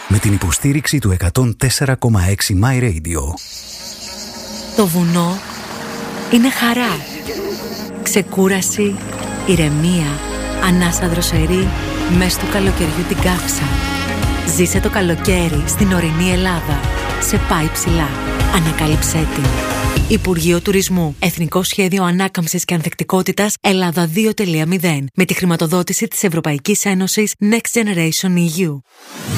Με την υποστήριξη του 104,6 My Radio. Το βουνό είναι χαρά. Ξεκούραση, ηρεμία, ανάσα δροσερή, μες του καλοκαιριού την καύσα. Ζήσε το καλοκαίρι στην ορεινή Ελλάδα. Σε πάει ψηλά. Ανακάλυψέ την. Υπουργείο Τουρισμού. Εθνικό Σχέδιο Ανάκαμψης και Ανθεκτικότητας Ελλάδα 2.0. Με τη χρηματοδότηση της Ευρωπαϊκής Ένωσης Next Generation EU.